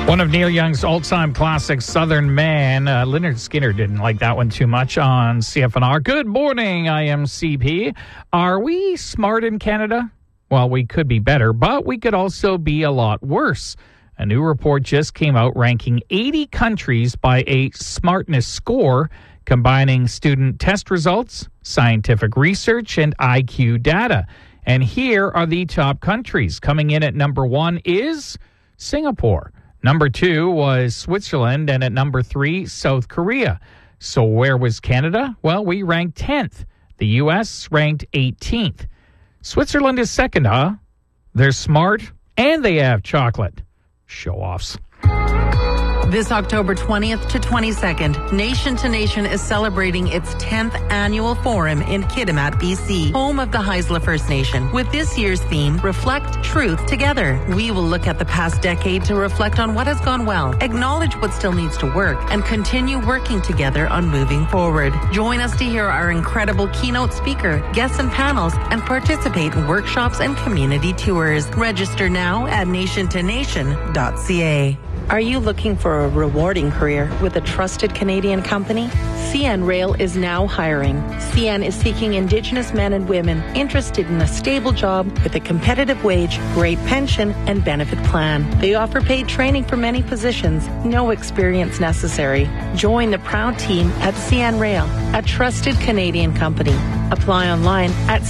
One of Neil Young's all-time classics, Southern Man. Lynyrd Skynyrd didn't like that one too much on CFNR. Good morning, I am CP. Are we smart in Canada? Well, we could be better, but we could also be a lot worse. A new report just came out ranking 80 countries by a smartness score, combining student test results, scientific research, and IQ data. And here are the top countries. Coming in at number 1 is Singapore. Number 2 was Switzerland, and at number 3, South Korea. So where was Canada? Well, we ranked 10th. The U.S. ranked 18th. Switzerland is second, huh? They're smart, and they have chocolate. Show-offs. This October 20th to 22nd, Nation to Nation is celebrating its 10th annual forum in Kitimat, BC, home of the Haisla First Nation. With this year's theme, Reflect Truth Together. We will look at the past decade to reflect on what has gone well, acknowledge what still needs to work, and continue working together on moving forward. Join us to hear our incredible keynote speaker, guests and panels, and participate in workshops and community tours. Register now at nationtonation.ca. Are you looking for a rewarding career with a trusted Canadian company? CN Rail is now hiring. CN is seeking Indigenous men and women interested in a stable job with a competitive wage, great pension, and benefit plan. They offer paid training for many positions, no experience necessary. Join the proud team at CN Rail, a trusted Canadian company. Apply online at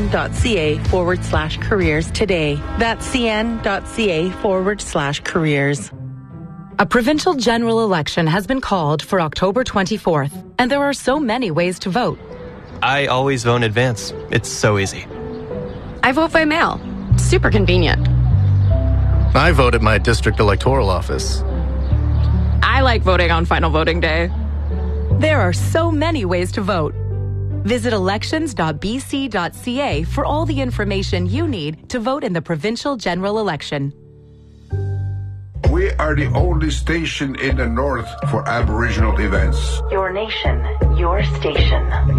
cn.ca/careers today. That's cn.ca/careers. A provincial general election has been called for October 24th, and there are so many ways to vote. I always vote in advance. It's so easy. I vote by mail. Super convenient. I vote at my district electoral office. I like voting on final voting day. There are so many ways to vote. Visit elections.bc.ca for all the information you need to vote in the provincial general election. We are the only station in the north for Aboriginal events. Your nation, your station.